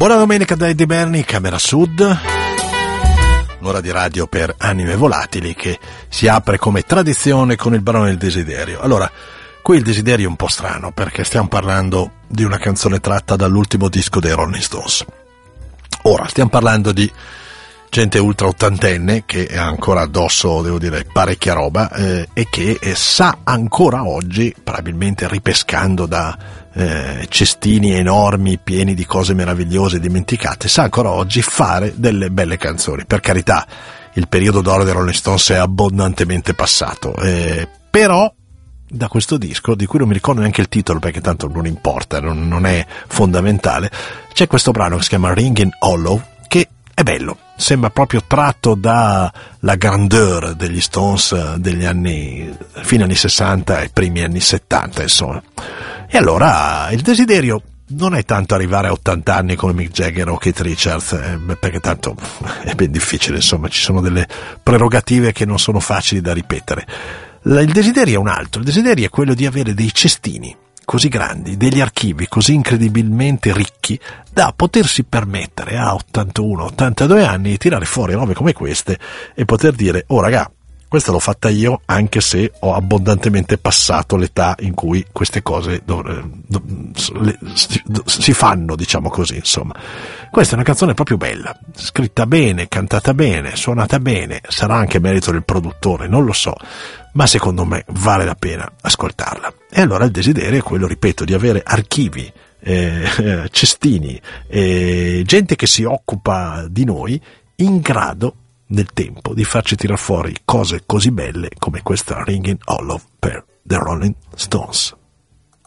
Buona domenica da Eddie Berni, Camera Sud, l'ora di radio per anime volatili che si apre come tradizione con il Barone del Desiderio. Allora, qui il desiderio è un po' strano perché stiamo parlando di una canzone tratta dall'ultimo disco dei Rolling Stones. Ora, stiamo parlando di gente ultra ottantenne che ha ancora addosso, devo dire, parecchia roba e che sa ancora oggi, probabilmente ripescando da cestini enormi pieni di cose meravigliose dimenticate, sa ancora oggi fare delle belle canzoni. Per carità, il periodo d'oro dei Rolling Stones è abbondantemente passato, però da questo disco, di cui non mi ricordo neanche il titolo perché tanto non importa, non è fondamentale, c'è questo brano che si chiama Ringing Hollow, che è bello, sembra proprio tratto dalla grandeur degli Stones degli anni, fine anni 60 e primi anni 70, insomma. E allora il desiderio non è tanto arrivare a 80 anni come Mick Jagger o Keith Richards, perché tanto è ben difficile, insomma, ci sono delle prerogative che non sono facili da ripetere. Il desiderio è un altro, il desiderio è quello di avere dei cestini così grandi, degli archivi così incredibilmente ricchi da potersi permettere a 81-82 anni di tirare fuori robe come queste e poter dire: oh raga, questa l'ho fatta io, anche se ho abbondantemente passato l'età in cui queste cose si fanno, diciamo così, insomma. Questa è una canzone proprio bella, scritta bene, cantata bene, suonata bene, sarà anche merito del produttore, non lo so, ma secondo me vale la pena ascoltarla. E allora il desiderio è quello, ripeto, di avere archivi, cestini, gente che si occupa di noi in grado nel tempo di farci tirar fuori cose così belle come questa Ringing Hollow per The Rolling Stones.